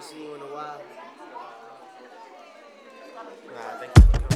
see you in a while. Nah, thank you.